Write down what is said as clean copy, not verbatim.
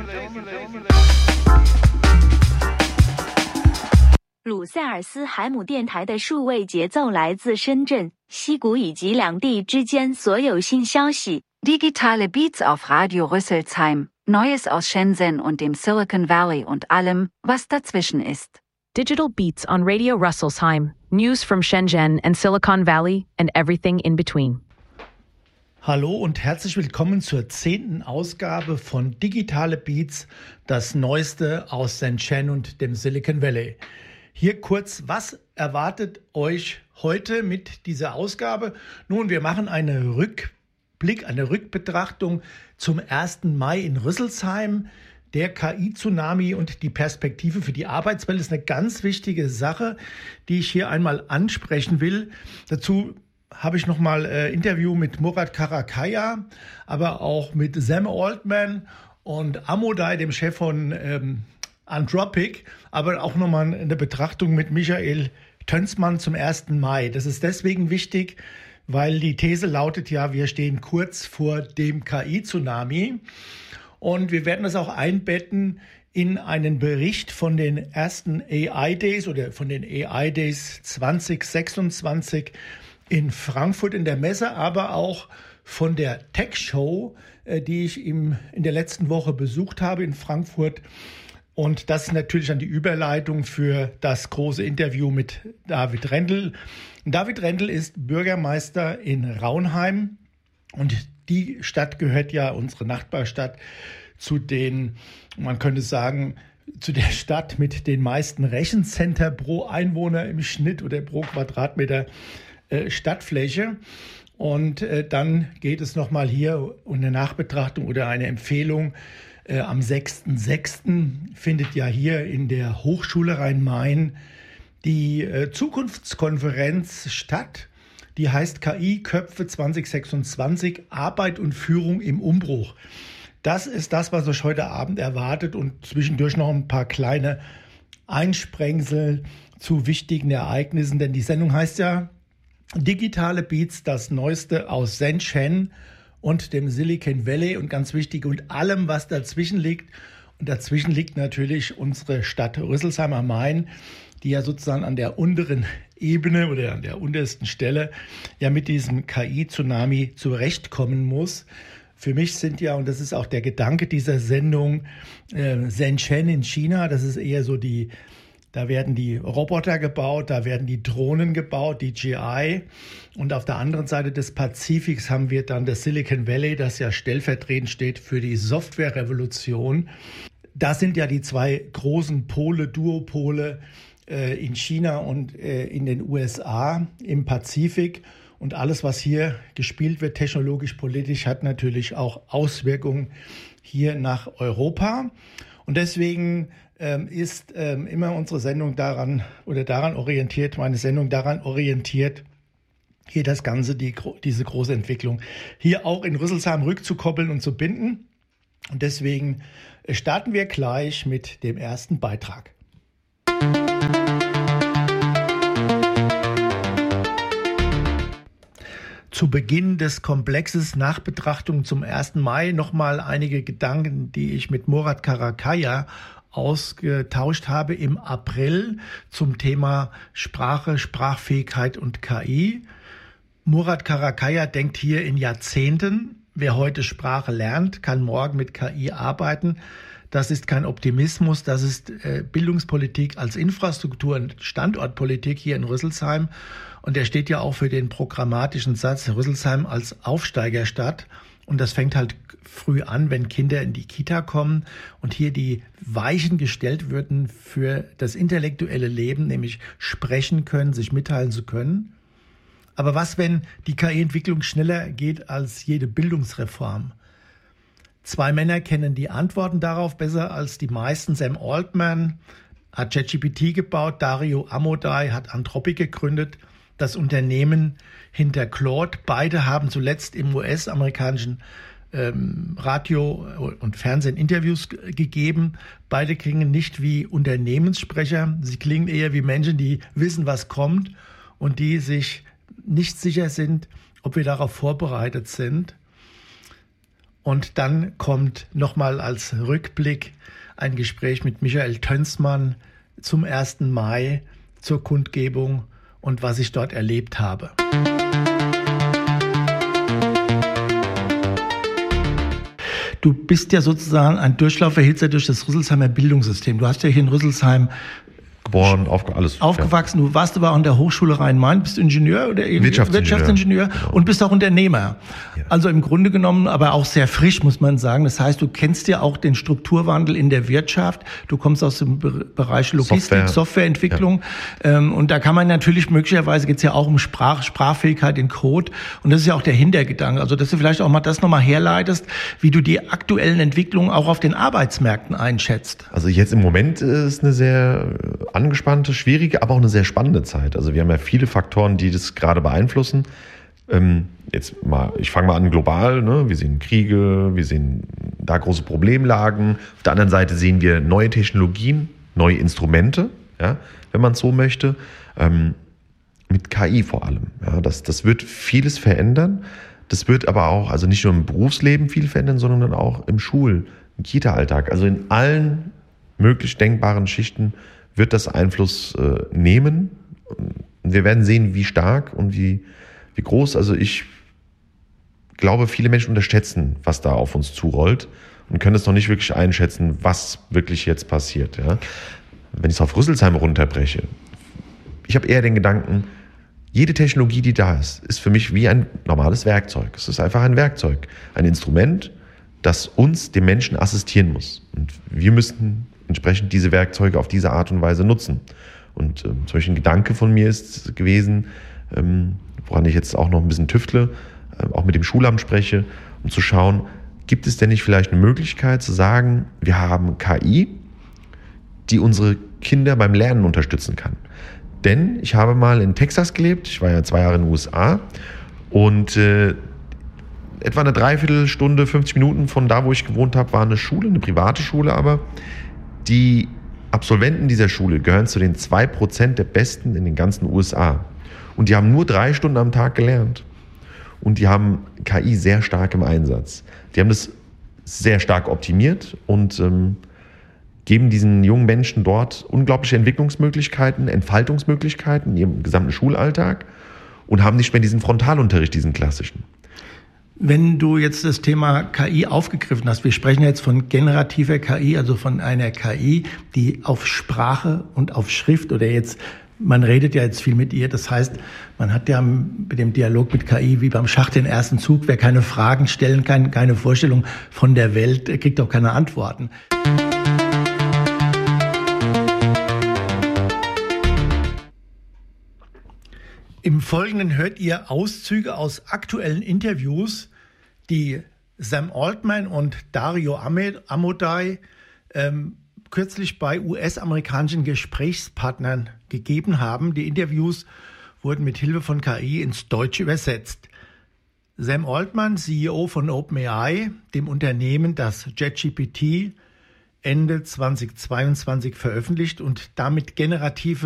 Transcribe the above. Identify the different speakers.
Speaker 1: 鲁塞尔斯海姆电台的数位节奏来自深圳、西谷以及两地之间所有新消息。
Speaker 2: Digitale Beats auf Radio Rüsselsheim, Neues aus Shenzhen und dem Silicon Valley und allem, was dazwischen ist.
Speaker 3: Digital Beats on Radio Rüsselsheim, news from Shenzhen and Silicon Valley and everything in between.
Speaker 4: Hallo und herzlich willkommen zur 10. Ausgabe von Digitale Beats, das Neueste aus Shenzhen und dem Silicon Valley. Hier kurz, was erwartet euch heute mit dieser Ausgabe? Nun, wir machen einen Rückblick, eine Rückbetrachtung zum 1. Mai in Rüsselsheim. Der KI-Tsunami und die Perspektive für die Arbeitswelt ist eine ganz wichtige Sache, die ich hier einmal ansprechen will. Dazu habe ich nochmal Interview mit Murat Karakaya, aber auch mit Sam Altman und Amodei, dem Chef von Anthropic, aber auch nochmal eine Betrachtung mit Michael Tönsmann zum 1. Mai. Das ist deswegen wichtig, weil die These lautet ja, wir stehen kurz vor dem KI-Tsunami und wir werden das auch einbetten in einen Bericht von den ersten AI Days oder von den AI Days 2026 in Frankfurt in der Messe, aber auch von der Tech Show, die ich in der letzten Woche besucht habe in Frankfurt. Und das ist natürlich dann die Überleitung für das große Interview mit David Rendel. David Rendel ist Bürgermeister in Raunheim und die Stadt gehört ja, unsere Nachbarstadt, zu den, man könnte sagen, zu der Stadt mit den meisten Rechencenter pro Einwohner im Schnitt oder pro Quadratmeter Stadtfläche. Und dann geht es nochmal hier um eine Nachbetrachtung oder eine Empfehlung. Am 6.6. findet ja hier in der Hochschule Rhein-Main die Zukunftskonferenz statt. Die heißt KI-Köpfe 2026, Arbeit und Führung im Umbruch. Das ist das, was euch heute Abend erwartet und zwischendurch noch ein paar kleine Einsprengsel zu wichtigen Ereignissen. Denn die Sendung heißt ja Digitale Beats, das Neueste aus Shenzhen und dem Silicon Valley und ganz wichtig und allem, was dazwischen liegt. Und dazwischen liegt natürlich unsere Stadt Rüsselsheim am Main, die ja sozusagen an der unteren Ebene oder an der untersten Stelle ja mit diesem KI-Tsunami zurechtkommen muss. Für mich sind ja, und das ist auch der Gedanke dieser Sendung, Shenzhen in China, das ist eher so da werden die Roboter gebaut, da werden die Drohnen gebaut, die GI. Und auf der anderen Seite des Pazifiks haben wir dann das Silicon Valley, das ja stellvertretend steht für die Softwarerevolution. Das sind ja die zwei großen Pole, Duopole in China und in den USA im Pazifik. Und alles, was hier gespielt wird, technologisch, politisch, hat natürlich auch Auswirkungen hier nach Europa. Und deswegen ist immer unsere Sendung daran orientiert, hier das Ganze, diese große Entwicklung hier auch in Rüsselsheim rückzukoppeln und zu binden. Und deswegen starten wir gleich mit dem ersten Beitrag. Zu Beginn des Komplexes Nachbetrachtung zum 1. Mai nochmal einige Gedanken, die ich mit Murat Karakaya ausgetauscht habe im April zum Thema Sprache, Sprachfähigkeit und KI. Murat Karakaya denkt hier in Jahrzehnten. Wer heute Sprache lernt, kann morgen mit KI arbeiten. Das ist kein Optimismus, das ist Bildungspolitik als Infrastruktur- und Standortpolitik hier in Rüsselsheim. Und der steht ja auch für den programmatischen Satz Rüsselsheim als Aufsteigerstadt. Und das fängt halt früh an, wenn Kinder in die Kita kommen und hier die Weichen gestellt würden für das intellektuelle Leben, nämlich sprechen können, sich mitteilen zu können. Aber was, wenn die KI-Entwicklung schneller geht als jede Bildungsreform? 2 Männer kennen die Antworten darauf besser als die meisten. Sam Altman hat ChatGPT gebaut, Dario Amodei hat Anthropic gegründet, das Unternehmen hinter Claude. Beide haben zuletzt im US-amerikanischen Radio und Fernsehen Interviews gegeben. Beide klingen nicht wie Unternehmenssprecher. Sie klingen eher wie Menschen, die wissen, was kommt und die sich nicht sicher sind, ob wir darauf vorbereitet sind. Und dann kommt nochmal als Rückblick ein Gespräch mit Michael Tönsmann zum 1. Mai zur Kundgebung und was ich dort erlebt habe. Du bist ja sozusagen ein Durchlauferhitzer durch das Rüsselsheimer Bildungssystem. Du hast ja hier in Rüsselsheim
Speaker 5: geboren, aufgewachsen.
Speaker 4: Ja. Du warst aber auch an der Hochschule Rhein-Main, bist Ingenieur oder Wirtschaftsingenieur
Speaker 5: genau.
Speaker 4: Und bist auch Unternehmer.
Speaker 5: Ja.
Speaker 4: Also im Grunde genommen, aber auch sehr frisch, muss man sagen. Das heißt, du kennst ja auch den Strukturwandel in der Wirtschaft. Du kommst aus dem Bereich Logistik, Softwareentwicklung. Ja. Und da kann man natürlich möglicherweise, geht's ja auch um Sprachfähigkeit in Code. Und das ist ja auch der Hintergedanke. Also, dass du vielleicht auch mal das nochmal herleitest, wie du die aktuellen Entwicklungen auch auf den Arbeitsmärkten einschätzt.
Speaker 5: Also jetzt im Moment ist eine sehr angespannte, schwierige, aber auch eine sehr spannende Zeit. Also wir haben ja viele Faktoren, die das gerade beeinflussen. Ich fange mal an global. Ne? Wir sehen Kriege, wir sehen da große Problemlagen. Auf der anderen Seite sehen wir neue Technologien, neue Instrumente, ja, wenn man es so möchte, mit KI vor allem. Ja, das wird vieles verändern. Das wird aber auch, also nicht nur im Berufsleben viel verändern, sondern auch im im Kita-Alltag. Also in allen möglich denkbaren Schichten wird das Einfluss nehmen. Wir werden sehen, wie stark und wie groß. Also ich glaube, viele Menschen unterschätzen, was da auf uns zurollt und können es noch nicht wirklich einschätzen, was wirklich jetzt passiert. Ja? Wenn ich es auf Rüsselsheim runterbreche, ich habe eher den Gedanken, jede Technologie, die da ist für mich wie ein normales Werkzeug. Es ist einfach ein Werkzeug, ein Instrument, das uns, dem Menschen, assistieren muss. Und wir müssen entsprechend diese Werkzeuge auf diese Art und Weise nutzen. Und zum Beispiel ein Gedanke von mir ist gewesen, woran ich jetzt auch noch ein bisschen tüftle, auch mit dem Schulamt spreche, um zu schauen, gibt es denn nicht vielleicht eine Möglichkeit zu sagen, wir haben KI, die unsere Kinder beim Lernen unterstützen kann. Denn ich habe mal in Texas gelebt, ich war ja 2 Jahre in den USA und etwa eine Dreiviertelstunde, 50 Minuten von da, wo ich gewohnt habe, war eine Schule, eine private Schule, aber die Absolventen dieser Schule gehören zu den 2% der Besten in den ganzen USA. Und die haben nur 3 Stunden am Tag gelernt. Und die haben KI sehr stark im Einsatz. Die haben das sehr stark optimiert und geben diesen jungen Menschen dort unglaubliche Entwicklungsmöglichkeiten, Entfaltungsmöglichkeiten in ihrem gesamten Schulalltag und haben nicht mehr diesen Frontalunterricht, diesen klassischen.
Speaker 4: Wenn du jetzt das Thema KI aufgegriffen hast, wir sprechen jetzt von generativer KI, also von einer KI, die auf Sprache und auf Schrift oder jetzt, man redet ja jetzt viel mit ihr, das heißt, man hat ja mit dem Dialog mit KI wie beim Schach den ersten Zug, wer keine Fragen stellen kann, keine Vorstellung von der Welt, kriegt auch keine Antworten. Im Folgenden hört ihr Auszüge aus aktuellen Interviews, die Sam Altman und Dario Amodei kürzlich bei US-amerikanischen Gesprächspartnern gegeben haben. Die Interviews wurden mit Hilfe von KI ins Deutsche übersetzt. Sam Altman, CEO von OpenAI, dem Unternehmen, das ChatGPT Ende 2022 veröffentlicht und damit generative